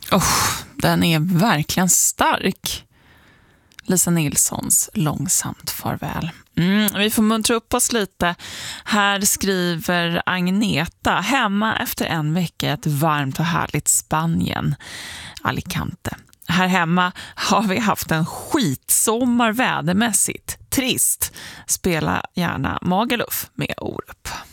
Den är verkligen stark. Lisa Nilssons Långsamt farväl. Vi får muntra upp oss lite. Här skriver Agneta: hemma efter en vecka ett varmt och härligt Spanien, Alicante. Här hemma har vi haft en skitsommar vädermässigt. Trist. Spela gärna Magaluf med Orup.